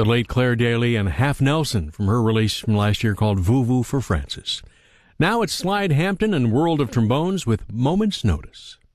the late Claire Daly and Half Nelson from her release from last year called Voo Voo for Francis. Now it's Slide Hampton and World of Trombones with Moment's Notice.